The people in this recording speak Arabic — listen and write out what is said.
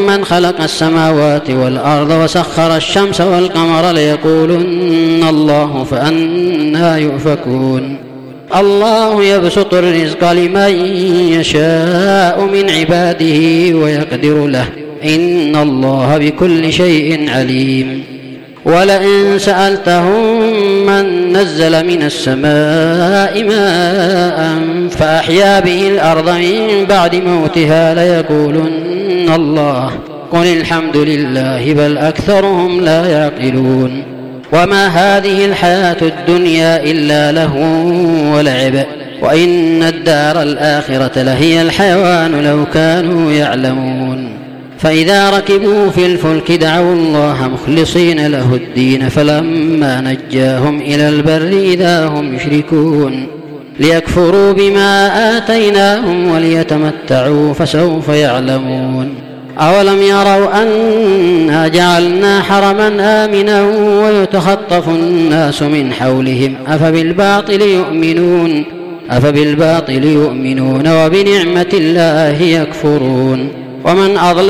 من خلق السماوات والأرض وسخر الشمس والقمر ليقولن الله فأنى يؤفكون الله يبسط الرزق لمن يشاء من عباده ويقدر له إن الله بكل شيء عليم ولئن سألتهم من نزل من السماء ماء فأحيا به الأرض من بعد موتها ليقولن الله قل الحمد لله بل أكثرهم لا يعقلون وما هذه الحياة الدنيا إلا لهو ولعب وإن الدار الآخرة لهي الحيوان لو كانوا يعلمون فإذا ركبوا في الفلك دعوا الله مخلصين له الدين فلما نجاهم إلى البر إذا هم يشركون ليكفروا بما آتيناهم وليتمتعوا فسوف يعلمون أولم يروا أنا جعلنا حرما آمنا ويتخطف الناس من حولهم أفبالباطل يؤمنون وبنعمة الله يكفرون ومن أظلم